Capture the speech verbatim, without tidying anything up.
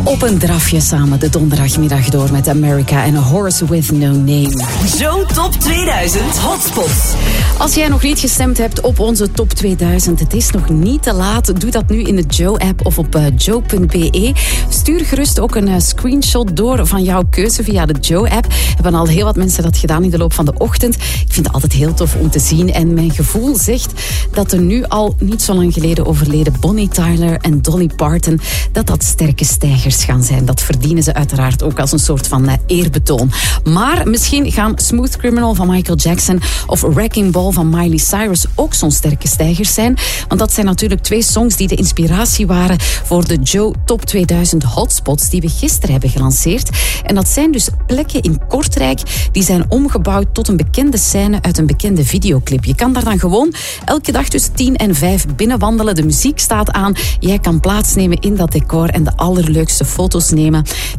Op een drafje samen de donderdagmiddag door met America en A Horse With No Name. Joe Top tweeduizend Hotspots. Als jij nog niet gestemd hebt op onze Top tweeduizend, het is nog niet te laat. Doe dat nu in de Joe-app of op uh, joe punt b e. Stuur gerust ook een uh, screenshot door van jouw keuze via de Joe-app. Er hebben al heel wat mensen dat gedaan in de loop van de ochtend. Ik vind het altijd heel tof om te zien. En mijn gevoel zegt dat er nu al niet zo lang geleden overleden Bonnie Tyler en Dolly Parton, dat dat sterke stijgers gaan zijn. Dat verdienen ze uiteraard ook als een soort van uh, eerbetoon. Maar misschien gaan Smooth Criminal van Michael Jackson of Wrecking Ball van Miley Cyrus ook zo'n sterke stijgers zijn. Want dat zijn natuurlijk twee songs die de inspiratie waren voor de Joe Top tweeduizend Hotspots die we gisteren hebben gelanceerd. En dat zijn dus plekken in Kortrijk die zijn omgebouwd tot een bekende scène uit een bekende videoclip. Je kan daar dan gewoon elke dag tussen tien en vijf binnenwandelen. De muziek staat aan. Jij kan plaatsnemen in dat decor en de allerleukste foto's nemen.